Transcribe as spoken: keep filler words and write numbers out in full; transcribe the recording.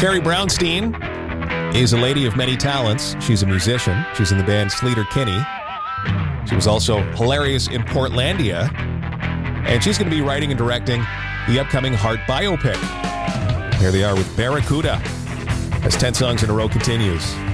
Carrie Brownstein is a lady of many talents. She's a musician. She's in the band Sleater Kinney. She was also hilarious in Portlandia. And she's going to be writing and directing the upcoming Heart biopic. Here they are with Barracuda as ten songs in a row continues.